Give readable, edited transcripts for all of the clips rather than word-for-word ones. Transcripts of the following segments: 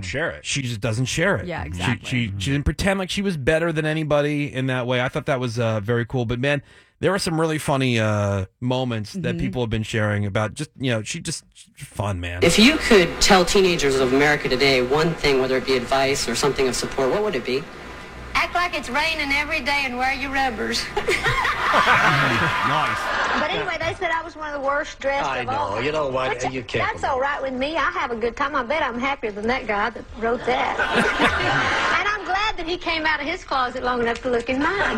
won't share it. She just doesn't share it. Yeah, exactly. She didn't pretend like she was better than anybody in that way. I thought that was very cool. But man, there were some really funny moments that people have been sharing about just, she's fun, man. If you could tell teenagers of America today one thing, whether it be advice or something of support, what would it be? Act like it's raining every day and wear your rubbers. Nice. But anyway, they said I was one of the worst dressed I of all. know. You know what? You can't. That's all right with me. I have a good time. I bet I'm happier than that guy that wrote that. And I'm glad that he came out of his closet long enough to look in mine.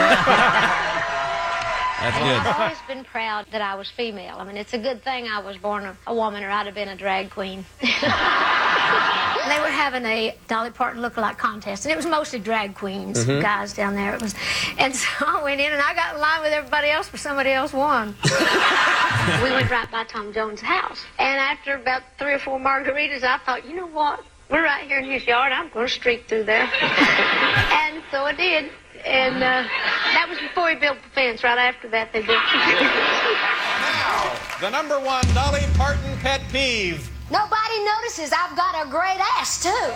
That's I've good. always been proud that I was female. I mean, it's a good thing I was born a woman, or I'd have been a drag queen. They were having a Dolly Parton lookalike contest, and it was mostly drag queens, guys down there. And so I went in, and I got in line with everybody else, but somebody else won. We went right by Tom Jones' house, and after about 3 or 4 margaritas, I thought, you know what? We're right here in his yard. I'm going to streak through there. And so I did. And that was before he built the fence. Right after that, they built the fence. Now, the number one Dolly Parton pet peeve. Nobody notices I've got a great ass, too.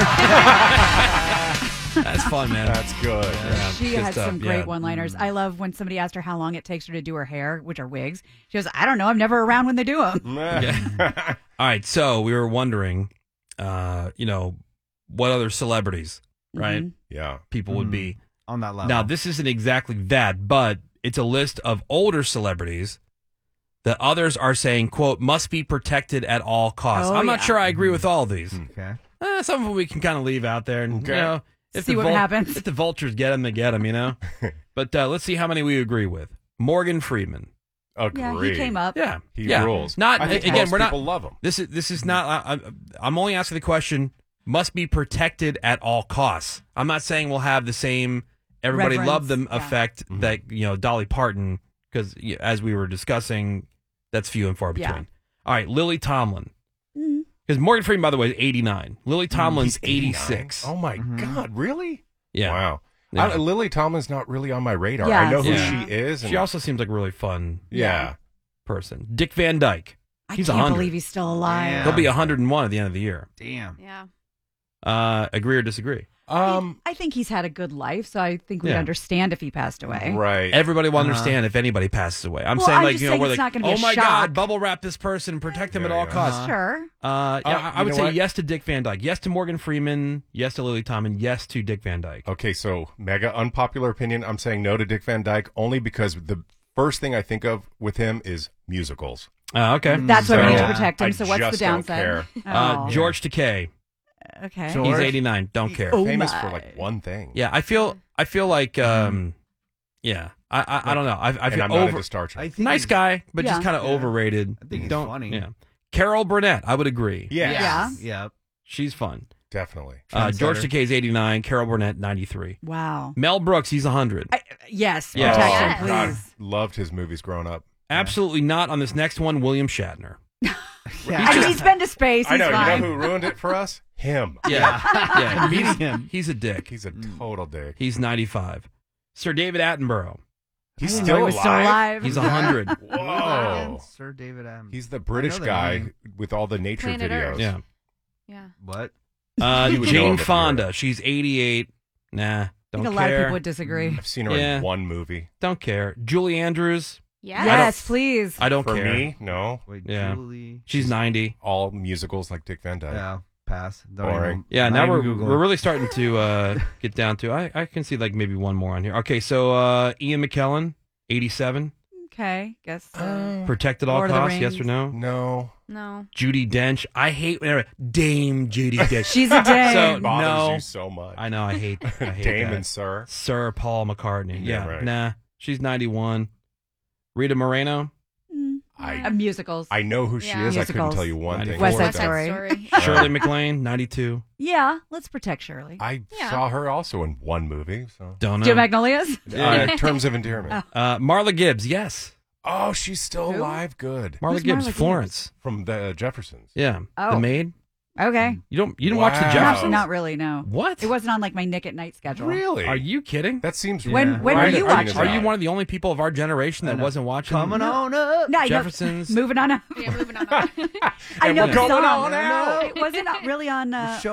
That's fun, man. That's good. Yeah, She good has stuff. some great Yeah. one-liners. I love when somebody asked her how long it takes her to do her hair, which are wigs. She goes, I don't know. I'm never around when they do them. Yeah. All right, so we were wondering, what other celebrities, right? Yeah. People would be. On that level. Now, this isn't exactly that, but it's a list of older celebrities that others are saying, quote, must be protected at all costs. Oh, I'm not yeah. sure I agree with all these. Okay. Some of them we can kind of leave out there. And, Okay. if See the what happens. If the vultures get them, they get them, But let's see how many we agree with. Morgan Freeman. Agree. Yeah, he came up. Yeah. He yeah. rules. Not, I think again, most we're not. people love him. This is not. I'm only asking the question. Must be protected at all costs. I'm not saying we'll have the same everybody Reverence, loved them yeah. effect that Dolly Parton, because as we were discussing, that's few and far between. Yeah. All right, Lily Tomlin. Mhm. Because Morgan Freeman, by the way, is 89. Lily Tomlin's He's 89? 86. Oh my God! Really? Yeah. Wow. Yeah. Lily Tomlin's not really on my radar. Yeah, I know who yeah. she is. And She also seems like a really fun yeah. person. Dick Van Dyke. I He's can't 100. believe he's still alive. Yeah. He'll be 101 at the end of the year. Damn. Yeah. Agree or disagree? I think he's had a good life, so I think we'd Yeah. understand if he passed away. Right. Everybody will understand if anybody passes away. I'm Well, saying, I'm like, just we're saying like, it's not gonna be oh a my shock. God, bubble wrap this person, protect him at all Yeah. costs. Sure. I you would know say what? yes to Dick Van Dyke, yes to Morgan Freeman, yes to Lily Tomlin, yes to Dick Van Dyke. Okay, so mega unpopular opinion. I'm saying no to Dick Van Dyke only because the first thing I think of with him is musicals. Okay. That's why we need to So, protect him. I So what's the just don't downside? care. Oh. George Takei. Okay. George. He's 89. Don't care. Oh Famous my. for like one thing. Yeah, I feel like, yeah, I don't know. I And feel I'm not over. into Star Trek. I think Nice guy, but just Yeah. kind of overrated. I think he's don't, funny. Yeah. Carol Burnett, I would agree. Yes. Yeah. Yeah. She's fun. Definitely. George Takei's 89, Carol Burnett 93. Wow. Mel Brooks, he's 100. Yes. Yeah. Protection, Yes. please. God, loved his movies growing up. Absolutely not on this next one, William Shatner. I mean, he's been to space. I He's know. fine. You know who ruined it for us? Him. Yeah. yeah. Meeting him. He's a dick. He's a total dick. He's 95. Sir David Attenborough. He's I didn't know still he was still alive. He's 100. Whoa. Sir David Adams. He's the British the guy name. with all the nature Planet videos. Earth. Yeah. Yeah. What? You would know Jane him if you Fonda. She's 88. Nah. I Don't think a lot of care. people would disagree. I've seen her Yeah. in one movie. Don't care. Julie Andrews. Yeah. Yes, please. I don't For care. me, no. Wait, Yeah. Julie. She's 90. All musicals like Dick Van Dyke. Yeah. Pass. Don't Boring. even- Yeah, not now even we're Google. we're really starting to get down to. I can see like maybe one more on here. Okay, so Ian McKellen, 87, Okay. Guess. protect at all Lord of the costs. Yes or Rings. no? No. No. Judy Dench. I hate whenever Dame Judy Dench. She's a dame. So It bothers no, you so much. I know. I hate Dame that. and Sir. Sir Paul McCartney. Yeah, Yeah, right. nah. She's 91. Rita Moreno. Musicals. I know who she Yeah. is. I couldn't Musicals. tell you one thing. West Side about her. Story. Shirley MacLaine, 92. Yeah. Let's protect Shirley. I Yeah. saw her also in one movie. So Don't know. Joe Magnolias? Terms of Endearment. Marla Gibbs. Yes. Oh, she's still Who? alive. Good. Marla Who's Gibbs. Marla Gibbs? Florence. From the Jeffersons. Yeah. Oh. The maid. Okay. You didn't watch the Wow. Jeffersons? Not really, no. What? It wasn't on like my Nick at Night schedule. Really? Are you kidding? That seems When were right you at watching Tina's Are you alley. one of the only people of our generation that wasn't watching? Coming on up. No, I know- Jeffersons. Moving on up. Yeah, moving on. I know we're the going song. on out. It wasn't really on.